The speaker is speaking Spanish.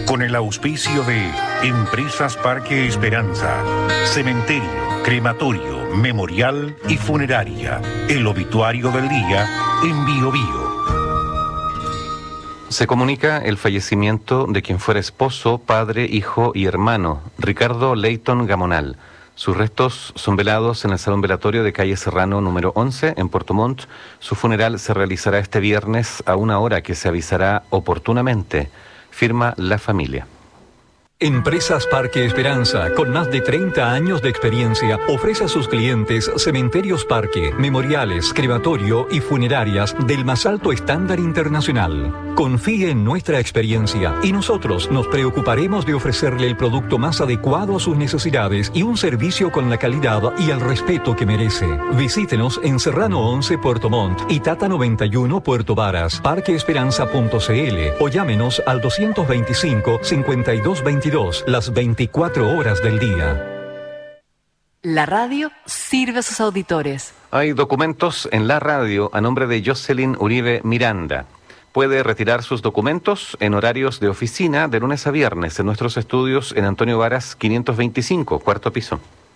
Con el auspicio de Empresas Parque Esperanza, Cementerio, Crematorio, Memorial y Funeraria. El obituario del día en Biobío. Se comunica el fallecimiento de quien fuera esposo, padre, hijo y hermano, Ricardo Leighton Gamonal. Sus restos son velados en el Salón Velatorio de calle Serrano número 11 en Puerto Montt. Su funeral se realizará este viernes a una hora que se avisará oportunamente. Firma la familia. Empresas Parque Esperanza, con más de 30 años de experiencia, ofrece a sus clientes cementerios parque, memoriales, crematorio y funerarias del más alto estándar internacional. Confíe en nuestra experiencia y nosotros nos preocuparemos de ofrecerle el producto más adecuado a sus necesidades y un servicio con la calidad y el respeto que merece. Visítenos en Serrano 11 Puerto Montt y Tata 91 Puerto Varas, parqueesperanza.cl o llámenos al 225-5222 las 24 horas del día. La radio sirve a sus auditores. Hay documentos en la radio a nombre de Jocelyn Uribe Miranda. Puede retirar sus documentos en horarios de oficina de lunes a viernes en nuestros estudios en Antonio Varas 525, cuarto piso.